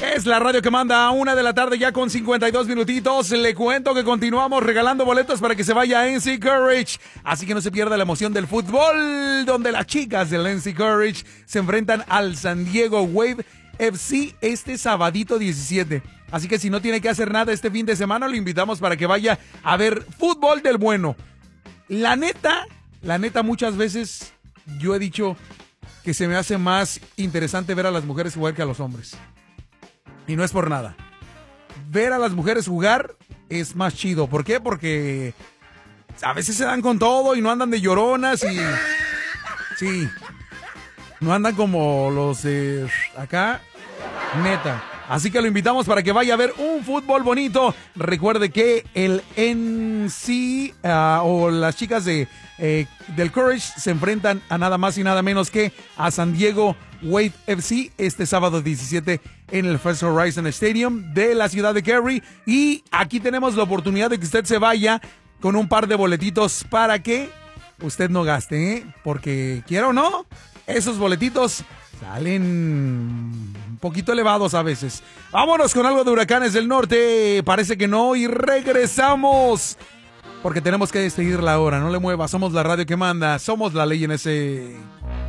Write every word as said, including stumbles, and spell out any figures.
Es la radio que manda a una de la tarde ya con cincuenta y dos minutitos. Le cuento que continuamos regalando boletos para que se vaya a N C Courage. Así que no se pierda la emoción del fútbol, donde las chicas del N C Courage se enfrentan al San Diego Wave F C este sabadito diecisiete. Así que si no tiene que hacer nada este fin de semana, lo invitamos para que vaya a ver fútbol del bueno. La neta, la neta muchas veces yo he dicho que se me hace más interesante ver a las mujeres jugar que a los hombres. Y no es por nada. Ver a las mujeres jugar es más chido. ¿Por qué? Porque a veces se dan con todo y no andan de lloronas y... Sí. No andan como los de acá. Neta. Así que lo invitamos para que vaya a ver un fútbol bonito. Recuerde que el N C uh, o las chicas de eh, del Courage se enfrentan a nada más y nada menos que a San Diego Wave F C este sábado diecisiete en el First Horizon Stadium de la ciudad de Cary. Y aquí tenemos la oportunidad de que usted se vaya con un par de boletitos para que usted no gaste, ¿eh? Porque quiera o no, esos boletitos salen un poquito elevados a veces. Vámonos con algo de Huracanes del Norte. Parece que no. Y regresamos. Porque tenemos que despedir la hora. No le mueva. Somos la radio que manda. Somos la ley en ese...